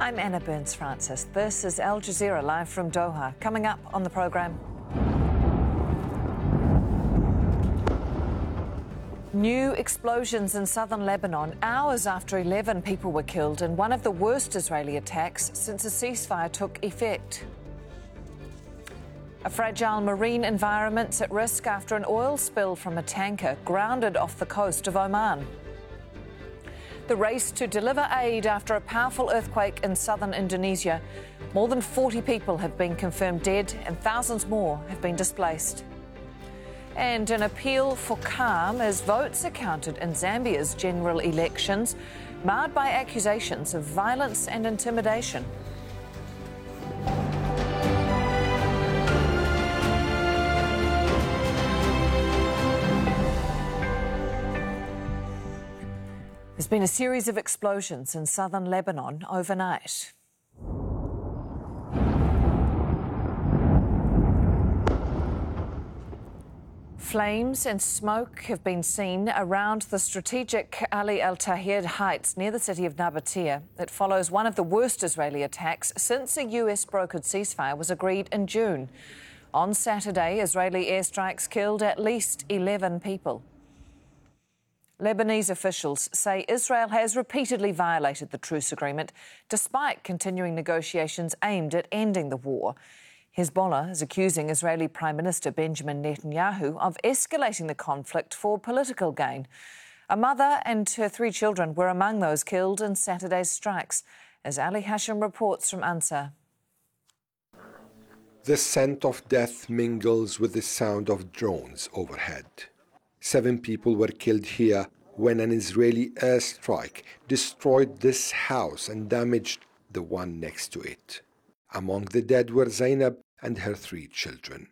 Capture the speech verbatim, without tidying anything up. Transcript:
I'm Anna Burns-Francis. This is Al Jazeera live from Doha. Coming up on the programme. New explosions in southern Lebanon, hours after eleven people were killed in one of the worst Israeli attacks since a ceasefire took effect. A fragile marine environment's at risk after an oil spill from a tanker grounded off the coast of Oman. The race to deliver aid after a powerful earthquake in southern Indonesia. More than forty people have been confirmed dead and thousands more have been displaced. And an appeal for calm as votes are counted in Zambia's general elections, marred by accusations of violence and intimidation. There's been a series of explosions in southern Lebanon overnight. Flames and smoke have been seen around the strategic Ali Al Tahrir Heights near the city of Nabatea. It follows one of the worst Israeli attacks since a U S-brokered ceasefire was agreed in June. On Saturday, Israeli airstrikes killed at least eleven people. Lebanese officials say Israel has repeatedly violated the truce agreement, despite continuing negotiations aimed at ending the war. Hezbollah is accusing Israeli Prime Minister Benjamin Netanyahu of escalating the conflict for political gain. A mother and her three children were among those killed in Saturday's strikes, as Ali Hashim reports from Ansar. The scent of death mingles with the sound of drones overhead. Seven people were killed here when an Israeli airstrike destroyed this house and damaged the one next to it. Among the dead were Zainab and her three children.